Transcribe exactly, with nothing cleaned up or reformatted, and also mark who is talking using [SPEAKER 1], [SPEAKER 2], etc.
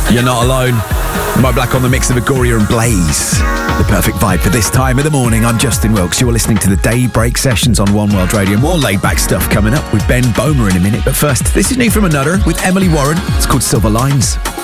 [SPEAKER 1] You're Not Alone. Mo Black on the mix of Agoria and Blaze. The perfect vibe for this time of the morning. I'm Justin Wilkes. You're listening to the Daybreak Sessions on One World Radio. More laid-back stuff coming up with Ben Bomer in a minute. But first, this is new from Another with Emily Warren. It's called Silver Lines.